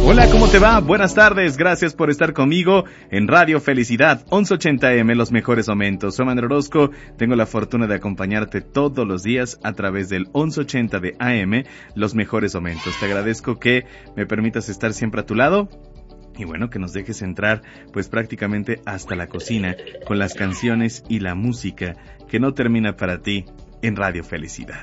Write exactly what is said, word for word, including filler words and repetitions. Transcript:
Hola, ¿cómo te va? Buenas tardes, gracias por estar conmigo en Radio Felicidad, once ochenta eme, los mejores momentos. Soy Manuel Orozco, tengo la fortuna de acompañarte todos los días a través del once ochenta de A M, los mejores momentos. Te agradezco que me permitas estar siempre a tu lado. Y bueno, que nos dejes entrar pues prácticamente hasta la cocina con las canciones y la música que no termina para ti en Radio Felicidad.